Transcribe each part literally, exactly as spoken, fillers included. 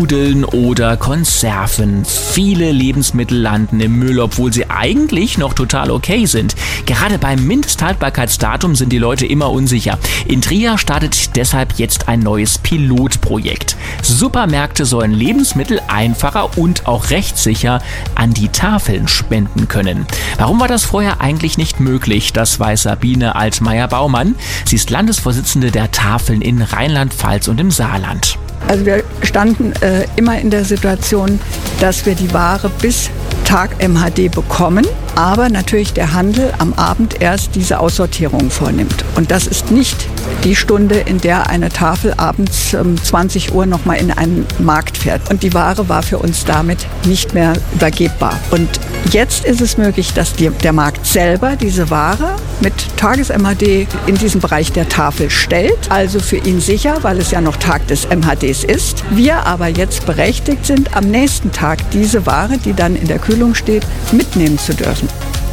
Nudeln oder Konserven. Viele Lebensmittel landen im Müll, obwohl sie eigentlich noch total okay sind. Gerade beim Mindesthaltbarkeitsdatum sind die Leute immer unsicher. In Trier startet deshalb jetzt ein neues Pilotprojekt. Supermärkte sollen Lebensmittel einfacher und auch rechtssicher an die Tafeln spenden können. Warum war das vorher eigentlich nicht möglich? Das weiß Sabine Altmaier-Baumann. Sie ist Landesvorsitzende der Tafeln in Rheinland-Pfalz und im Saarland. Also wir standen äh, immer in der Situation, dass wir die Ware bis Tag M H D bekommen, aber natürlich der Handel am Abend erst diese Aussortierung vornimmt. Und das ist nicht die Stunde, in der eine Tafel abends um zwanzig Uhr nochmal in einen Markt fährt. Und die Ware war für uns damit nicht mehr übergebbar. Und jetzt ist es möglich, dass die, der Markt selber diese Ware mit Tages-M H D in diesen Bereich der Tafel stellt. Also für ihn sicher, weil es ja noch Tag des M H Ds ist. Wir aber jetzt berechtigt sind, am nächsten Tag diese Ware, die dann in der Kühlung steht, mitnehmen zu dürfen.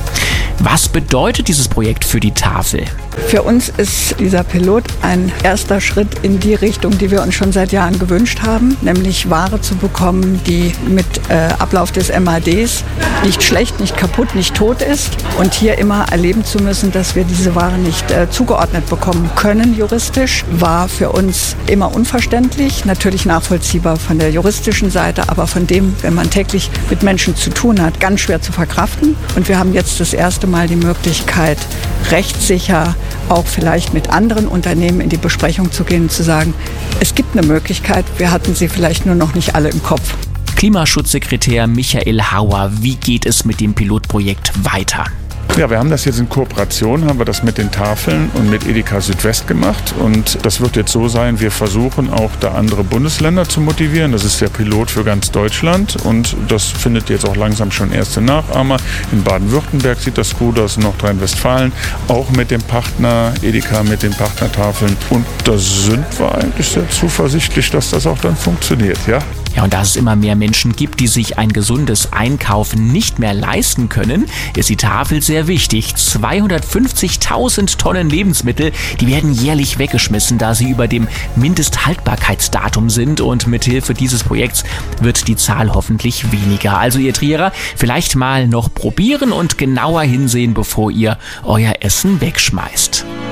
Was bedeutet dieses Projekt für die Tafel? Für uns ist dieser Pilot ein erster Schritt in die Richtung, die wir uns schon seit Jahren gewünscht haben, nämlich Ware zu bekommen, die mit äh, Ablauf des M H Ds nicht schlecht, nicht kaputt, nicht tot ist. Und hier immer erleben zu müssen, dass wir diese Ware nicht äh, zugeordnet bekommen können juristisch, war für uns immer unverständlich. Natürlich nachvollziehbar von der juristischen Seite, aber von dem, wenn man täglich mit Menschen zu tun hat, ganz schwer zu verkraften. Und wir haben jetzt das erste Mal die Möglichkeit, rechtssicher auch vielleicht mit anderen Unternehmen in die Besprechung zu gehen und zu sagen, es gibt eine Möglichkeit, wir hatten sie vielleicht nur noch nicht alle im Kopf. Klimaschutzsekretär Michael Hauer, wie geht es mit dem Pilotprojekt weiter? Ja, wir haben das jetzt in Kooperation, haben wir das mit den Tafeln und mit Edeka Südwest gemacht und das wird jetzt so sein, wir versuchen auch da andere Bundesländer zu motivieren. Das ist der Pilot für ganz Deutschland und das findet jetzt auch langsam schon erste Nachahmer. In Baden-Württemberg sieht das gut aus, in Nordrhein-Westfalen, auch mit dem Partner Edeka, mit den Partnertafeln und da sind wir eigentlich sehr zuversichtlich, dass das auch dann funktioniert, ja. Ja, und da es immer mehr Menschen gibt, die sich ein gesundes Einkaufen nicht mehr leisten können, ist die Tafel sehr wichtig. zweihundertfünfzigtausend Tonnen Lebensmittel, die werden jährlich weggeschmissen, da sie über dem Mindesthaltbarkeitsdatum sind. Und mithilfe dieses Projekts wird die Zahl hoffentlich weniger. Also ihr Trierer, vielleicht mal noch probieren und genauer hinsehen, bevor ihr euer Essen wegschmeißt.